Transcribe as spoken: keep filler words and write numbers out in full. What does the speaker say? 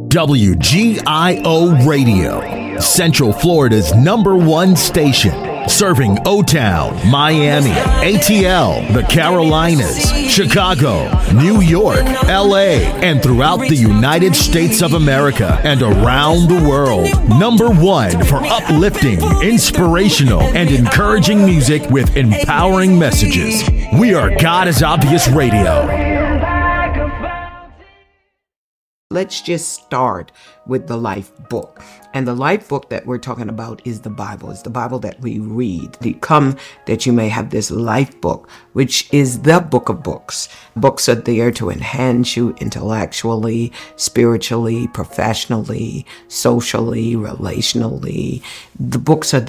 W G I O Radio, Central Florida's number one station, serving O-Town, Miami, A T L, the Carolinas, Chicago, New York, L A, and throughout the United States of America and around the world. Number one for uplifting, inspirational, and encouraging music with empowering messages. We are God is Obvious Radio. Let's just start with the life book. And the life book that we're talking about is the Bible. It's the Bible that we read. You come that you may have this life book, which is the book of books. Books are there to enhance you intellectually, spiritually, professionally, socially, relationally. The books are